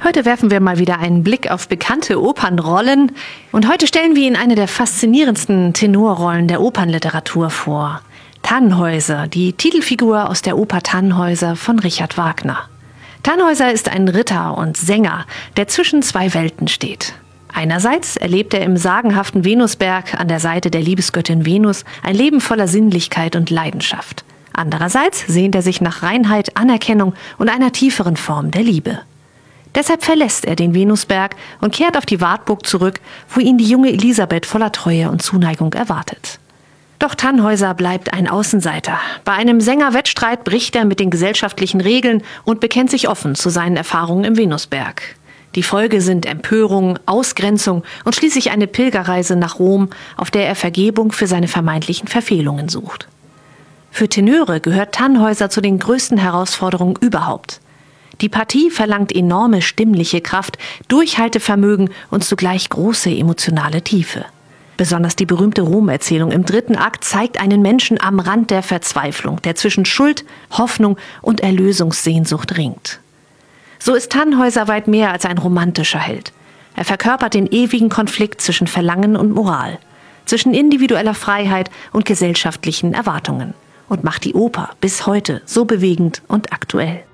Heute werfen wir mal wieder einen Blick auf bekannte Opernrollen und heute stellen wir Ihnen eine der faszinierendsten Tenorrollen der Opernliteratur vor. Tannhäuser, die Titelfigur aus der Oper Tannhäuser von Richard Wagner. Tannhäuser ist ein Ritter und Sänger, der zwischen zwei Welten steht. Einerseits erlebt er im sagenhaften Venusberg an der Seite der Liebesgöttin Venus ein Leben voller Sinnlichkeit und Leidenschaft. Andererseits sehnt er sich nach Reinheit, Anerkennung und einer tieferen Form der Liebe. Deshalb verlässt er den Venusberg und kehrt auf die Wartburg zurück, wo ihn die junge Elisabeth voller Treue und Zuneigung erwartet. Doch Tannhäuser bleibt ein Außenseiter. Bei einem Sängerwettstreit bricht er mit den gesellschaftlichen Regeln und bekennt sich offen zu seinen Erfahrungen im Venusberg. Die Folge sind Empörung, Ausgrenzung und schließlich eine Pilgerreise nach Rom, auf der er Vergebung für seine vermeintlichen Verfehlungen sucht. Für Tenöre gehört Tannhäuser zu den größten Herausforderungen überhaupt. Die Partie verlangt enorme stimmliche Kraft, Durchhaltevermögen und zugleich große emotionale Tiefe. Besonders die berühmte Rom-Erzählung im 3. Akt zeigt einen Menschen am Rand der Verzweiflung, der zwischen Schuld, Hoffnung und Erlösungssehnsucht ringt. So ist Tannhäuser weit mehr als ein romantischer Held. Er verkörpert den ewigen Konflikt zwischen Verlangen und Moral, zwischen individueller Freiheit und gesellschaftlichen Erwartungen und macht die Oper bis heute so bewegend und aktuell.